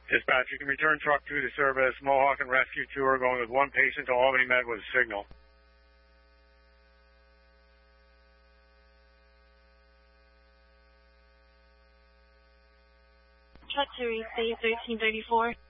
Dispatch, you can return truck 2 to service. Mohawk and Rescue 2 are going with 1 patient to Albany Med with a signal. Truck 2 receive 1334.